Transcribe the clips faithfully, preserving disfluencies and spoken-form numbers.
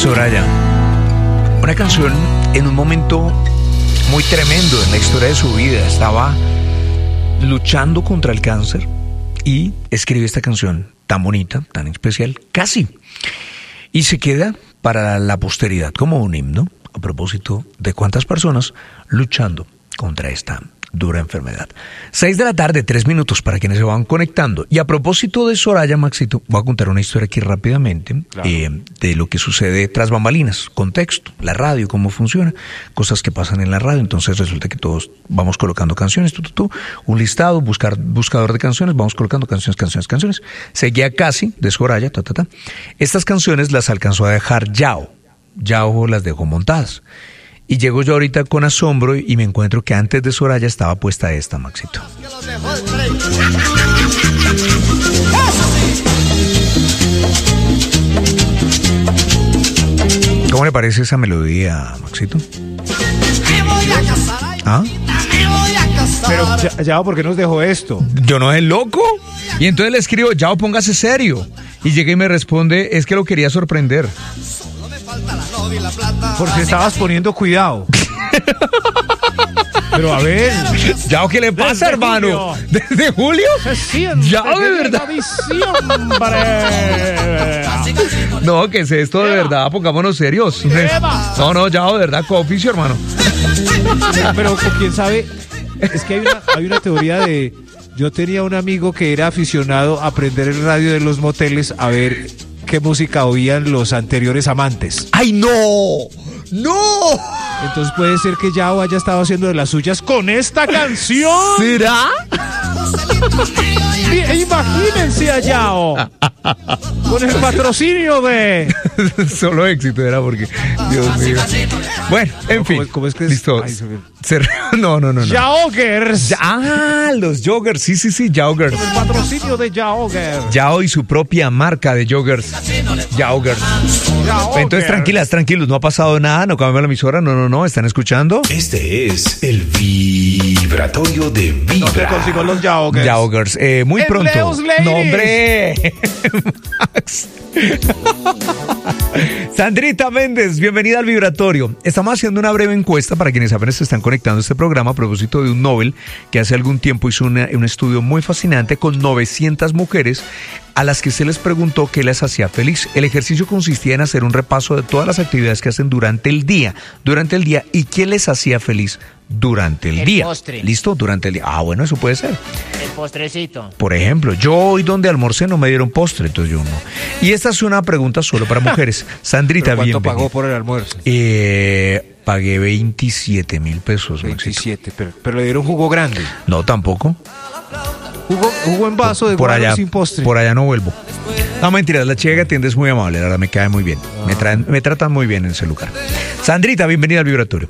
Soraya, una canción en un momento muy tremendo en la historia de su vida. Estaba luchando contra el cáncer y escribe esta canción tan bonita, tan especial, casi. Y se queda para la posteridad como un himno a propósito de cuántas personas luchando contra esta dura enfermedad. Seis de la tarde, tres minutos para quienes se van conectando. Y a propósito de Soraya, Maxito, voy a contar una historia aquí rápidamente, claro. eh, de lo que sucede tras bambalinas, contexto, la radio, cómo funciona, cosas que pasan en la radio. Entonces resulta que todos vamos colocando canciones, tú, tú, tú, un listado, buscar, buscador de canciones, vamos colocando canciones, canciones, canciones. Seguía casi de Soraya, ta, ta, ta. Estas canciones las alcanzó a dejar Yao. Yao las dejó montadas. Y llego yo ahorita con asombro y me encuentro que antes de Soraya estaba puesta esta, Maxito. ¿Cómo le parece esa melodía, Maxito? ¿Ah? Pero, Yao, ¿por qué nos dejó esto? Yo no es loco. Y entonces le escribo, Yao, póngase serio. Y llega y me responde, es que lo quería sorprender. Porque estabas poniendo cuidado. Pero a ver, Yao, ¿qué le pasa, desde hermano? Julio. ¿Desde Julio? Se siente Yao, de verdad. No, que es esto de verdad, pongámonos serios. No, no, Yao, de verdad, con oficio, hermano. Pero quién sabe, es que hay una, hay una teoría de... Yo tenía un amigo que era aficionado a prender el radio de los moteles a ver qué música oían los anteriores amantes. ¡Ay, no! ¡No! Entonces puede ser que Yao haya estado haciendo de las suyas con esta canción. ¿Será? Imagínense a Yao con el patrocinio de... Solo éxito era porque... Dios mío. Bueno, en fin. ¿Cómo es, cómo es que es? Listo. Ay, se me... No, no, no, no. Yaogers. Ah, los Joggers. Sí, sí, sí, Yaogers. El patrocinio de Yaogers. Yao y su propia marca de Joggers. Yaogers. Entonces, tranquilas, tranquilos. No ha pasado nada. No cambia la emisora. No, no, no. ¿Están escuchando? Este es el vibratorio de Vibra. No te consigo los Yaogers. Yaogers. Eh, muy pronto. No, hombre. Max. Sandrita Méndez, bienvenida al Vibratorio. Estamos haciendo una breve encuesta para quienes apenas se están conectando a este programa a propósito de un Nobel que hace algún tiempo hizo una, un estudio muy fascinante con novecientas mujeres a las que se les preguntó qué les hacía feliz. El ejercicio consistía en hacer un repaso de todas las actividades que hacen durante el día, durante el día y qué les hacía feliz durante el, el día. Postre. ¿Listo? Durante el día. Ah, bueno, eso puede ser. El postrecito. Por ejemplo, yo hoy donde almorcé no me dieron postre, entonces yo no. Y esta es una pregunta solo para mujeres. Sandrita, ¿Cuánto bienvenida. pagó por el almuerzo? Eh, pagué veintisiete mil pesos. veintisiete, pero, pero le dieron jugo grande. No, tampoco. Jugo, jugo en vaso de por guaro allá, sin postre. Por allá no vuelvo. No, mentiras, la chica que atiende es muy amable, la verdad me cae muy bien. Ah. Me, traen, me tratan muy bien en ese lugar. Sandrita, bienvenida al Vibratorio.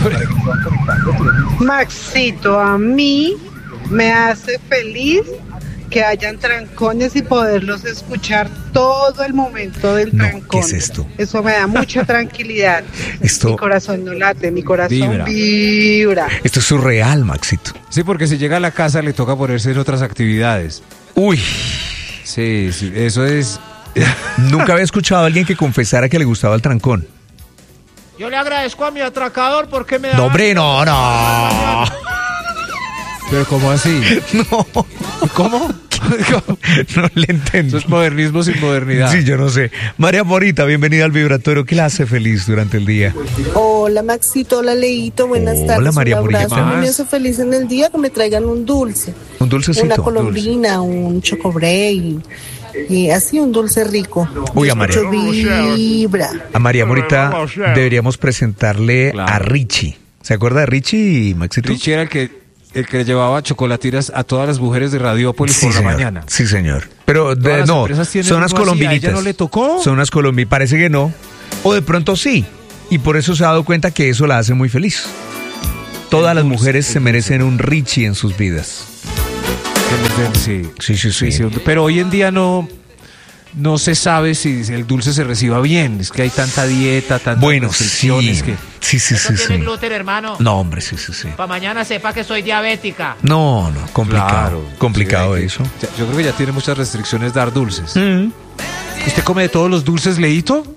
Maxito, a mí me hace feliz que hayan trancones y poderlos escuchar todo el momento del no, trancón. ¿qué es esto? Eso me da mucha tranquilidad. Esto... Mi corazón no late, mi corazón vibra. vibra. Esto es surreal, Maxito. Sí, porque si llega a la casa le toca ponerse en otras actividades. Uy. Sí, sí, eso es... Nunca había escuchado a alguien que confesara que le gustaba el trancón. Yo le agradezco a mi atracador porque me da... No, hombre, no, no. ¿Pero cómo así? No. ¿Cómo? No le entiendo. Eso es modernismo sin modernidad. Sí, yo no sé. María Morita, bienvenida al Vibratorio. ¿Qué la hace feliz durante el día? Hola, Maxito. Hola, Leito. Buenas Hola, tardes. Hola, María un abrazo. Morita. A mí me hace feliz en el día que me traigan un dulce. Un dulcecito. Una colombina, dulce. Un chocobre y, y así un dulce rico. Uy, a María. Vibra. A María Morita deberíamos presentarle claro. a Richie. ¿Se acuerda de Richie, Maxito? Richie era el que... El que le llevaba chocolatiras a todas las mujeres de Radiópolis sí, por señor. la mañana. Sí, señor. Pero de, no, son unas colombinitas. ¿A ella no le tocó? Son unas colombinitas. Parece que no. O de pronto sí. Y por eso se ha dado cuenta que eso la hace muy feliz. Todas las mujeres se merecen un Richie en sus vidas. Sí, sí, sí. sí. sí pero hoy en día no... No se sabe si el dulce se reciba bien. Es que hay tanta dieta, tantas bueno, restricciones sí. que... Sí, sí, ¿Eso sí. tiene sí. gluten, hermano? No, hombre, sí, sí, sí. Para mañana sepa que soy diabética. No, no, complicado. Claro, complicado sí, eso. Ya, yo creo que ya tiene muchas restricciones dar dulces. Mm. ¿Usted come de todos los dulces, Leito?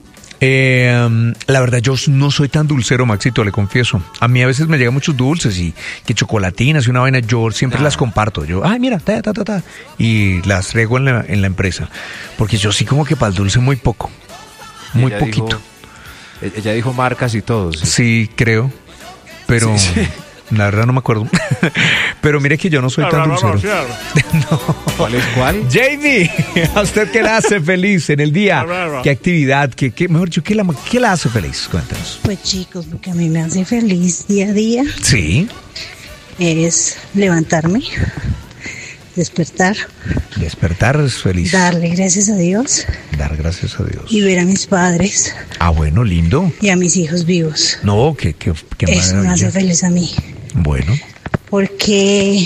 Eh, um, la verdad, yo no soy tan dulcero, Maxito, le confieso. A mí a veces me llegan muchos dulces y que chocolatinas y una vaina, yo siempre Ah. las comparto. Yo, ay, mira, ta, ta, ta, ta, y las riego en la, en la empresa. Porque yo sí como que para el dulce muy poco, muy Ella poquito. dijo- ella dijo marcas y todo. sí. Sí, creo, pero Sí, sí. la verdad no me acuerdo. Pero mire que yo no soy tan dulcero. ¿Cuál es cuál? Jamie, ¿a usted qué la hace feliz en el día? ¿Qué actividad? ¿Qué, qué, mejor dicho, ¿qué la, qué la hace feliz? Cuéntanos. Pues chicos, lo que a mí me hace feliz día a día Sí, es levantarme, despertar, despertar es feliz. darle gracias a Dios Dar gracias a Dios. y ver a mis padres Ah, bueno, lindo. y a mis hijos vivos. No, qué, qué, qué Eso me hace maravilla. feliz a mí, Bueno, porque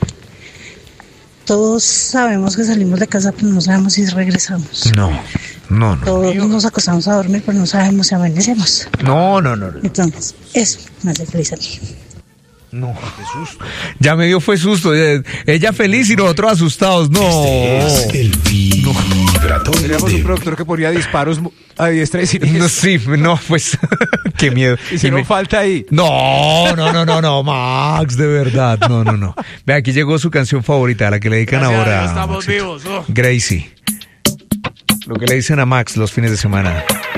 todos sabemos que salimos de casa, pero no sabemos si regresamos. no, no, no. Todos nos acostamos a dormir, pero no sabemos si amanecemos. No, no, no, no. Entonces, eso me hace feliz a mí. No, qué susto. Ya me dio fue susto. Ella feliz y nosotros asustados. No. Este es el vibratorio Teníamos un de productor que ponía disparos mu- a diestra y siniestra. No, sí, no, pues qué miedo. Hicieron Y me- falta ahí. No, no, no, no, no, Max, de verdad. No, no, no. Ve, aquí llegó su canción favorita, la que le dedican Gracias a ahora. Dios estamos Maxito. vivos, oh. Gracie. Lo que le dicen a Max los fines de semana.